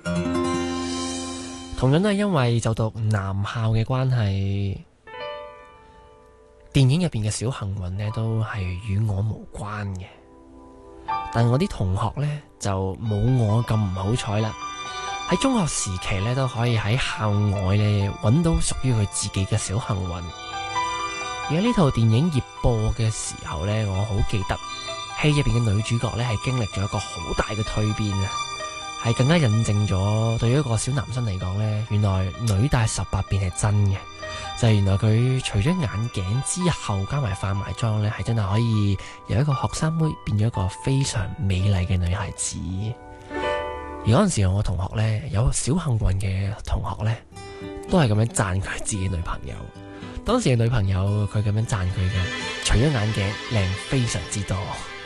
同樣都係因為就讀男校嘅關係，電影入邊嘅小幸運呢都係與我無關嘅。但我啲同學呢，就冇我咁唔好彩啦。喺中學時期呢，都可以喺校外呢揾到屬於佢自己嘅小幸運。而喺呢套電影熱播嘅時候呢，我好記得戲入邊嘅女主角呢係經歷咗一個好大嘅蛻變啊，係更加印證咗對於一個小男生嚟講呢，原來女大18變係真嘅。就係原來佢除咗眼鏡之後加埋化埋妝呢，係真係可以由一個學生妹變咗一個非常美麗嘅女孩子。而嗰陣時我同學呢，有小幸運嘅同學呢，都係咁樣讚佢自己女朋友。當時嘅女朋友佢咁樣讚佢嘅，除咗眼鏡靚非常之多。